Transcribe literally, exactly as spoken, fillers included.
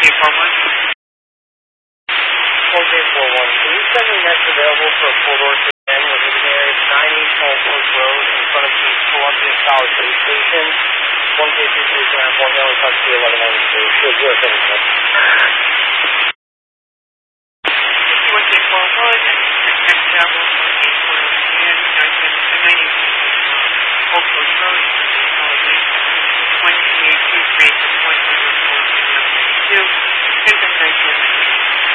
four J four one. Can you send me next available for a four-door sedan with a there? It's nine East Falls Road in front of the Columbia College Base Station. one K two three seven one Miller Tuxie eleven ninety-two. Shield zero seven six. one J four one, next travel one K four one, Old Post Road.